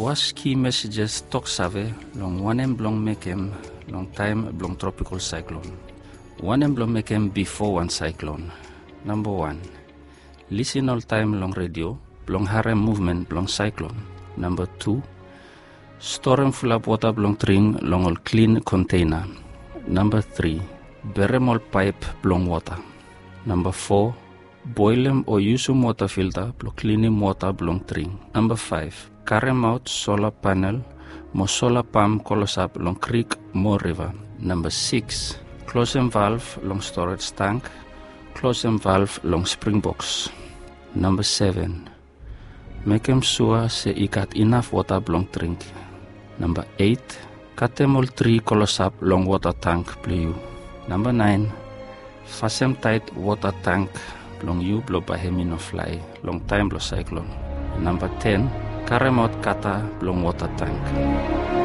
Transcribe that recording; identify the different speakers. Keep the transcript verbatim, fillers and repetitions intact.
Speaker 1: Was key messages talk save long one blong mekem long time blong tropical cyclone. One blong mekem before one cyclone. Number one, listen all time long radio blong harem movement blong cyclone. Number two, storm full of water blong tring long all clean container. Number three, berem all pipe blong water. Number four, boil them or use some water filter blong cleaning water blong tring. Number five, carem out solar panel mo solar pump colos up long creek mo river. Number six, close them valve long storage tank, close them valve long spring box. Number seven, make them sure say you got enough water blong drink. Number eight, cut them all three colos up long water tank blue. Number nine, fasten tight water tank long you blow by hemi no fly long time blow cyclone. Number ten, carem out kata blong water tank.